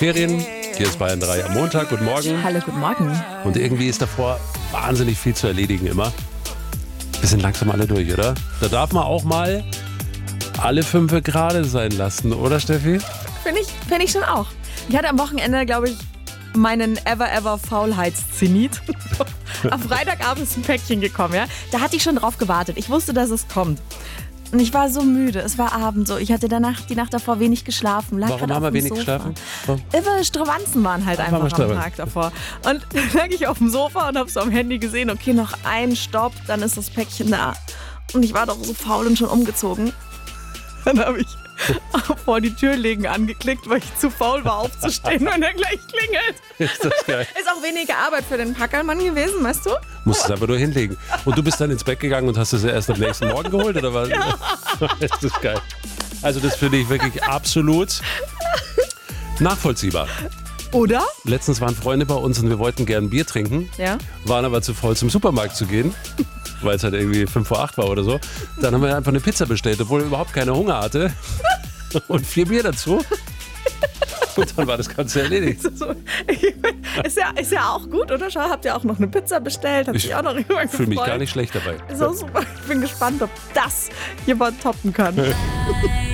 Ferien. Hier ist Bayern 3 am Montag. Guten Morgen. Hallo, guten Morgen. Und irgendwie ist davor wahnsinnig viel zu erledigen immer. Wir sind langsam alle durch, oder? Da darf man auch mal alle 5 gerade sein lassen, oder Steffi? Finde ich schon auch. Ich hatte am Wochenende, glaube ich, meinen ever Faulheitszenit. Am Freitagabend ist ein Päckchen gekommen, ja. Da hatte ich schon drauf gewartet. Ich wusste, dass es kommt. Und ich war so müde. Es war Abend so. Ich hatte die Nacht davor wenig geschlafen. Warum haben wir wenig geschlafen? Stravanzen waren halt einfach am Tag davor. Und dann lag ich auf dem Sofa und habe so am Handy gesehen, okay, noch ein Stopp, dann ist das Päckchen da. Und ich war doch so faul und schon umgezogen. Dann habe ich vor die Tür legen angeklickt, weil ich zu faul war aufzustehen, wenn er gleich klingelt. Ist das geil. Ist auch weniger Arbeit für den Packermann gewesen, weißt du? Musst es aber nur hinlegen. Und du bist dann ins Bett gegangen und hast es ja erst am nächsten Morgen geholt, oder was? Ja. Das ist geil. Also das finde ich wirklich absolut nachvollziehbar. Oder? Letztens waren Freunde bei uns und wir wollten gern Bier trinken, Ja. waren aber zu voll zum Supermarkt zu gehen, weil es halt irgendwie 5 vor 8 war oder so. Dann haben wir einfach eine Pizza bestellt, obwohl ich überhaupt keine Hunger hatte. Und 4 Bier dazu. Und dann war das Ganze erledigt. Ist ja auch gut, oder? Schau, habt ihr auch noch eine Pizza bestellt? Hat sich auch noch jemand gefreut? Ich fühle mich gar nicht schlecht dabei. Ist auch super. Ich bin gespannt, ob das jemand toppen kann.